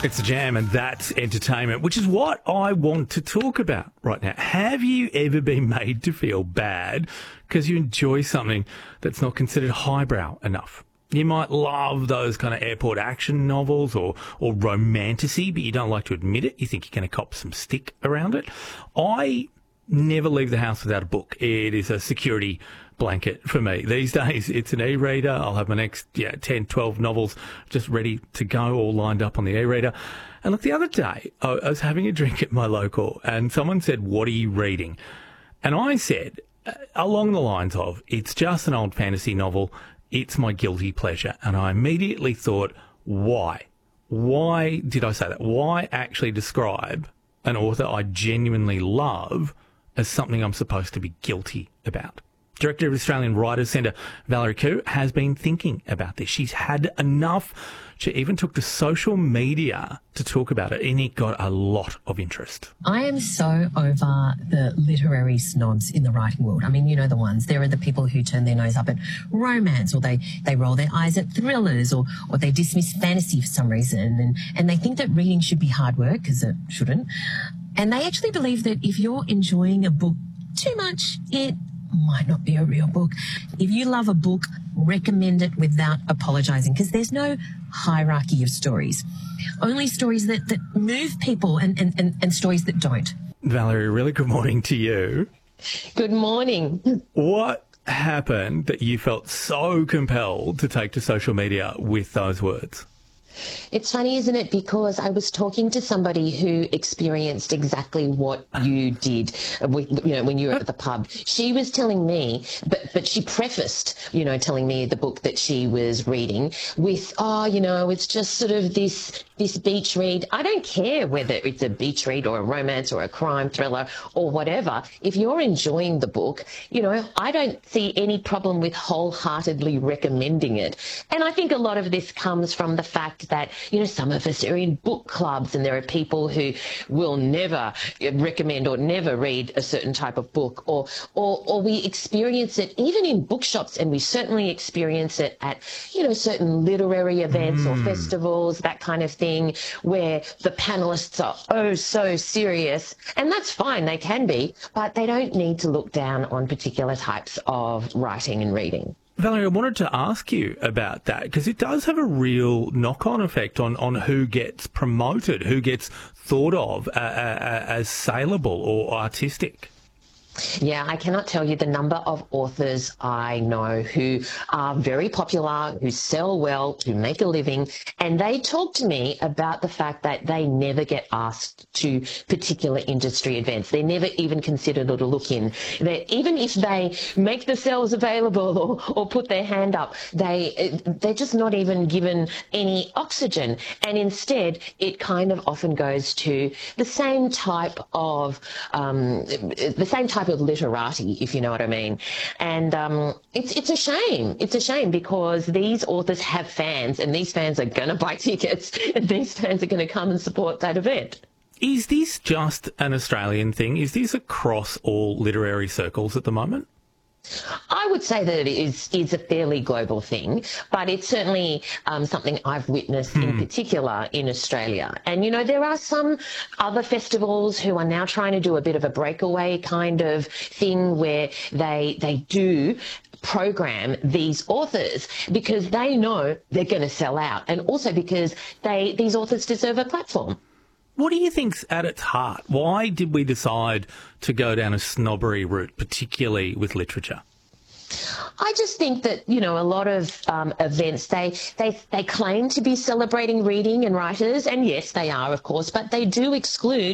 It's a Jam and that's entertainment, which is what I want to talk about right now. Have you ever been made to feel bad because you enjoy something that's not considered highbrow enough? You might love those kind of airport action novels or romantasy, but you don't like to admit it. You think you're going to cop some stick around it. I never leave the house without a book. It is a security blanket for me. These days, it's an e-reader. I'll have my next 10, 12 novels just ready to go, all lined up on the e-reader. And look, the other day, I was having a drink at my local and someone said, "What are you reading?" And I said, along the lines of, "It's just an old fantasy novel. It's my guilty pleasure." And I immediately thought, why? Why did I say that? Why actually describe an author I genuinely love as something I'm supposed to be guilty about? Director of Australian Writers Centre, Valerie Khoo, has been thinking about this. She's had enough. She even took to social media to talk about it, and it got a lot of interest. I am so over the literary snobs in the writing world. I mean, you know the ones. There are the people who turn their nose up at romance, or they roll their eyes at thrillers, or they dismiss fantasy for some reason, and they think that reading should be hard work, because it shouldn't. And they actually believe that if you're enjoying a book too much, it might not be a real book. If you love a book, recommend it without apologising, because there's no hierarchy of stories. Only stories that move people and stories that don't. Valerie, really good morning to you. Good morning. What happened that you felt so compelled to take to social media with those words? It's funny, isn't it? Because I was talking to somebody who experienced exactly what you did when you were at the pub. She was telling me, but she prefaced, telling me the book that she was reading with, it's just sort of this beach read. I don't care whether it's a beach read or a romance or a crime thriller or whatever. If you're enjoying the book, I don't see any problem with wholeheartedly recommending it. And I think a lot of this comes from the fact that, some of us are in book clubs and there are people who will never recommend or never read a certain type of book, or we experience it even in bookshops, and we certainly experience it at, certain literary events or festivals, that kind of thing, where the panelists are oh so serious, and that's fine, they can be, but they don't need to look down on particular types of writing and reading. Valerie, I wanted to ask you about that because it does have a real knock-on effect on who gets promoted, who gets thought of as saleable or artistic. Yeah, I cannot tell you the number of authors I know who are very popular, who sell well, who make a living, and they talk to me about the fact that they never get asked to particular industry events. They're never even considered to look in. Even if they make themselves available or put their hand up, they're just not even given any oxygen. And instead, it kind of often goes to the same type of literati, if you know what I mean. And it's a shame. It's a shame because these authors have fans, and these fans are going to buy tickets, and these fans are going to come and support that event. Is this just an Australian thing? Is this across all literary circles at the moment? I would say that it is a fairly global thing, but it's certainly something I've witnessed in particular in Australia. And, there are some other festivals who are now trying to do a bit of a breakaway kind of thing where they do program these authors because they know they're going to sell out, and also because these authors deserve a platform. What do you think's at its heart? Why did we decide to go down a snobbery route, particularly with literature? I just think that, a lot of events, they claim to be celebrating reading and writers, and yes, they are, of course, but they do exclude